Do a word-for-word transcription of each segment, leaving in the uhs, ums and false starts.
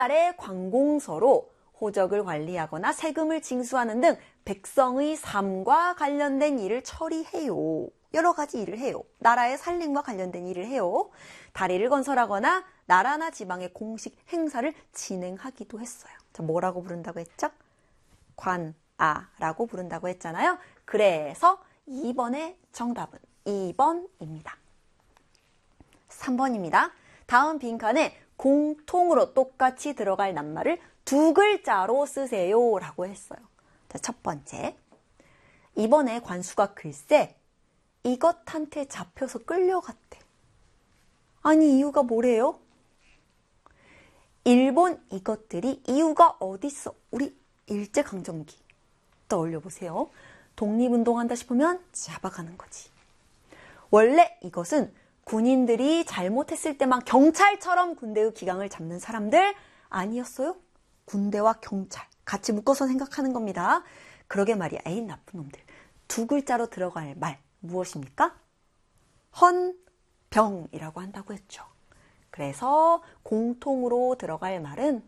나라의 관공서로 호적을 관리하거나 세금을 징수하는 등 백성의 삶과 관련된 일을 처리해요. 여러 가지 일을 해요. 나라의 살림과 관련된 일을 해요. 다리를 건설하거나 나라나 지방의 공식 행사를 진행하기도 했어요. 자, 뭐라고 부른다고 했죠? 관아라고 부른다고 했잖아요. 그래서 이 번의 정답은 이 번입니다. 삼 번입니다. 다음 빈칸에 공통으로 똑같이 들어갈 낱말을 두 글자로 쓰세요 라고 했어요. 자, 첫 번째, 이번에 관수가 글쎄 이것한테 잡혀서 끌려갔대. 아니 이유가 뭐래요? 일본 이것들이 이유가 어딨어? 우리 일제강점기 떠올려 보세요. 독립운동한다 싶으면 잡아가는 거지. 원래 이것은 군인들이 잘못했을 때만 경찰처럼 군대의 기강을 잡는 사람들 아니었어요? 군대와 경찰 같이 묶어서 생각하는 겁니다. 그러게 말이야. 에이 나쁜 놈들. 두 글자로 들어갈 말 무엇입니까? 헌병이라고 한다고 했죠. 그래서 공통으로 들어갈 말은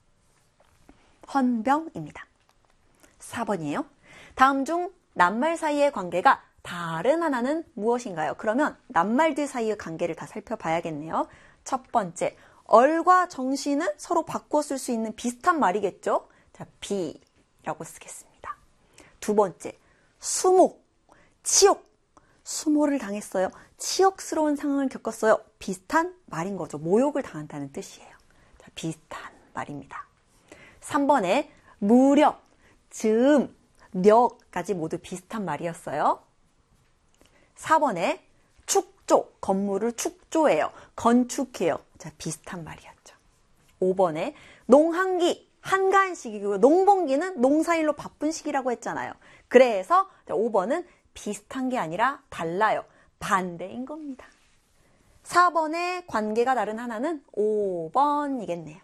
헌병입니다. 사 번이에요. 다음 중 낱말 사이의 관계가 다른 하나는 무엇인가요? 그러면 낱말들 사이의 관계를 다 살펴봐야겠네요. 첫 번째, 얼과 정시는 서로 바꿔 쓸 수 있는 비슷한 말이겠죠? 자, 비라고 쓰겠습니다. 두 번째, 수모, 치욕. 수모를 당했어요. 치욕스러운 상황을 겪었어요. 비슷한 말인 거죠. 모욕을 당한다는 뜻이에요. 자, 비슷한 말입니다. 삼 번에 무력, 즈음, 력까지 모두 비슷한 말이었어요. 사 번에 축조, 건물을 축조해요. 건축해요. 자, 비슷한 말이었죠. 오 번에 농한기, 한가한 시기고요. 농번기는 농사일로 바쁜 시기라고 했잖아요. 그래서 오 번은 비슷한 게 아니라 달라요. 반대인 겁니다. 사 번의 관계가 다른 하나는 오 번이겠네요.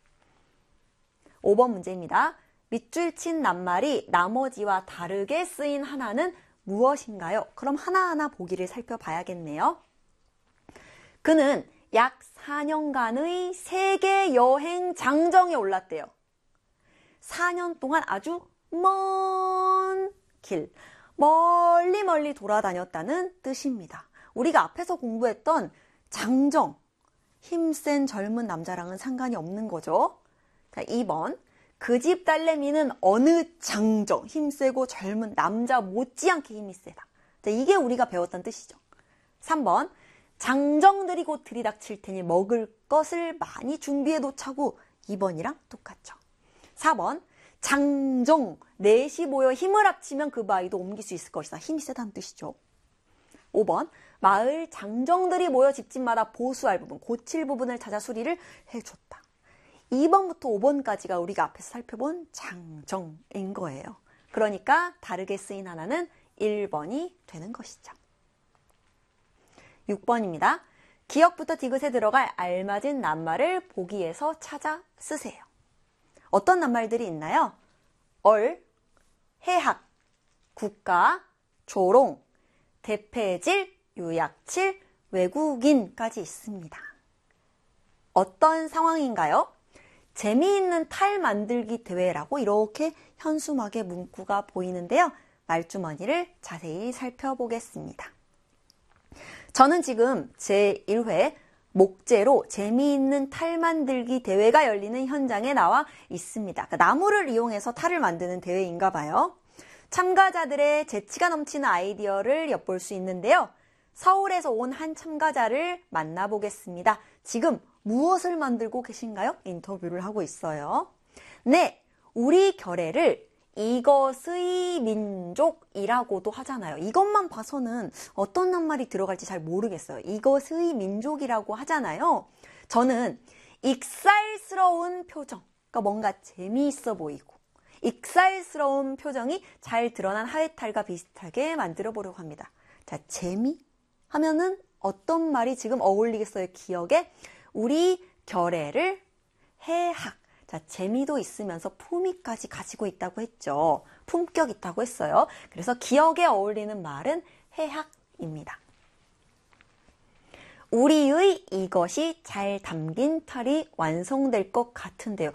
오 번 문제입니다. 밑줄 친 낱말이 나머지와 다르게 쓰인 하나는 무엇인가요? 그럼 하나하나 보기를 살펴봐야겠네요. 그는 약 사 년간의 세계 여행 장정에 올랐대요. 사 년 동안 아주 먼 길, 멀리 멀리 돌아다녔다는 뜻입니다. 우리가 앞에서 공부했던 장정, 힘센 젊은 남자랑은 상관이 없는 거죠. 자, 이 번, 그 집 딸내미는 어느 장정, 힘세고 젊은 남자 못지않게 힘이 세다. 자, 이게 우리가 배웠던 뜻이죠. 삼 번, 장정들이 곧 들이닥칠 테니 먹을 것을 많이 준비해 놓자고 이 번이랑 똑같죠. 사 번, 장정, 넷이 모여 힘을 합치면 그 바위도 옮길 수 있을 것이다. 힘이 세다는 뜻이죠. 오 번, 마을 장정들이 모여 집집마다 보수할 부분, 고칠 부분을 찾아 수리를 해줬다. 이 번부터 오 번까지가 우리가 앞에서 살펴본 장정인 거예요. 그러니까 다르게 쓰인 하나는 일 번이 되는 것이죠. 육 번입니다. 기역부터 디귿에 들어갈 알맞은 낱말을 보기에서 찾아 쓰세요. 어떤 낱말들이 있나요? 얼, 해학, 국가, 조롱, 대패질, 유약칠, 외국인까지 있습니다. 어떤 상황인가요? 재미있는 탈 만들기 대회라고 이렇게 현수막의 문구가 보이는데요. 말주머니를 자세히 살펴보겠습니다. 저는 지금 제일 회 목재로 재미있는 탈 만들기 대회가 열리는 현장에 나와 있습니다. 그러니까 나무를 이용해서 탈을 만드는 대회인가 봐요. 참가자들의 재치가 넘치는 아이디어를 엿볼 수 있는데요. 서울에서 온 한 참가자를 만나보겠습니다. 지금 무엇을 만들고 계신가요? 인터뷰를 하고 있어요. 네, 우리 결의를 이것의 민족이라고도 하잖아요. 이것만 봐서는 어떤 낱말이 들어갈지 잘 모르겠어요. 이것의 민족이라고 하잖아요. 저는 익살스러운 표정, 그러니까 뭔가 재미있어 보이고 익살스러운 표정이 잘 드러난 하회탈과 비슷하게 만들어 보려고 합니다. 자, 재미 하면은 어떤 말이 지금 어울리겠어요? 기억에 우리 결의를 해학. 자, 재미도 있으면서 품위까지 가지고 있다고 했죠. 품격 있다고 했어요. 그래서 기억에 어울리는 말은 해학입니다. 우리의 이것이 잘 담긴 탈이 완성될 것 같은데요.